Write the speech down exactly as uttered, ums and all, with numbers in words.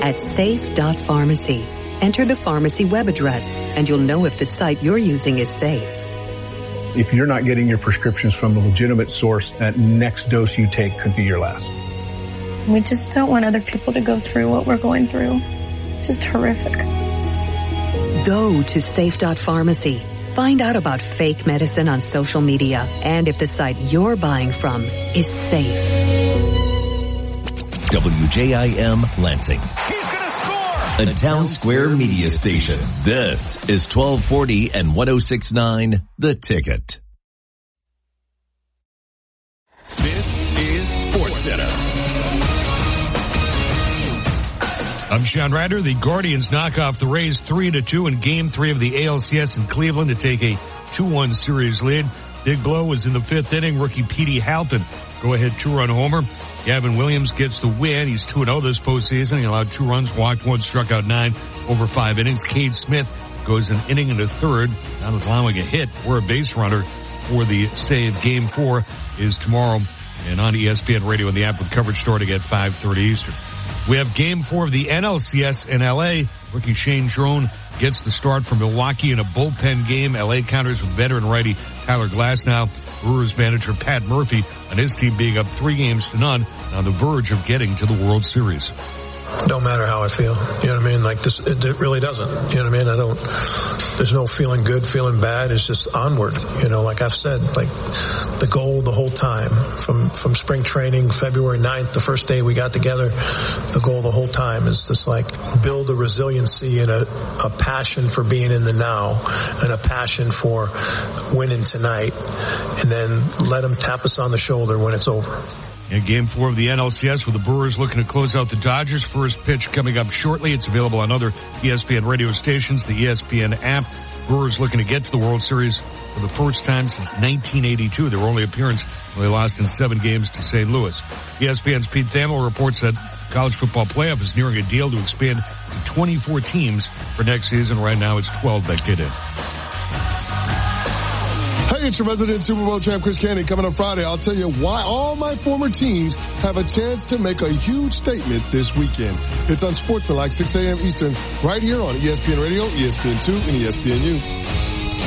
at safe dot pharmacy. Enter the pharmacy web address, and you'll know if the site you're using is safe. If you're not getting your prescriptions from a legitimate source, that next dose you take could be your last. We just don't want other people to go through what we're going through. It's just horrific. Go to safe dot pharmacy. Find out about fake medicine on social media and if the site you're buying from is safe. W J I M Lansing. He's going to score! A Town Square media station. This is twelve forty and one oh six point nine The Ticket. This is SportsCenter. I'm Sean Ryder. The Guardians knock off the Rays three to two in game three of the A L C S in Cleveland to take a two one series lead. Big blow was in the fifth inning. Rookie Petey Halpin go-ahead two-run homer. Gavin Williams gets the win. He's two and oh this postseason. He allowed two runs, walked one, struck out nine over five innings. Cade Smith goes an inning and a third, not allowing a hit or a base runner for the save. Game four is tomorrow and on E S P N Radio and the app with coverage starting at five thirty Eastern. We have game four of the N L C S in L A. Rookie Shane Drone gets the start for Milwaukee in a bullpen game. L A counters with veteran righty Tyler Glasnow. Brewers manager Pat Murphy and his team being up three games to none on the verge of getting to the World Series. Don't matter how I feel. You know what I mean? Like this, it, it really doesn't. You know what I mean? I don't, there's no feeling good, feeling bad. It's just onward. You know, like I've said, like the goal the whole time from, from spring training, February ninth, the first day we got together, the goal the whole time is just like build a resiliency and a, a passion for being in the now and a passion for winning tonight, and then let them tap us on the shoulder when it's over. In game four of the N L C S with the Brewers looking to close out the Dodgers. First pitch coming up shortly. It's available on other E S P N radio stations, the E S P N app. Brewers looking to get to the World Series for the first time since nineteen eighty-two. Their only appearance when they lost in seven games to Saint Louis. E S P N's Pete Thamel reports that college football playoff is nearing a deal to expand to twenty-four teams for next season. Right now it's twelve that get in. Hey, it's your resident Super Bowl champ, Chris Candy. Coming up Friday, I'll tell you why all my former teams have a chance to make a huge statement this weekend. It's on Sportsman like six a.m. Eastern, right here on E S P N Radio, E S P N two, and E S P N U.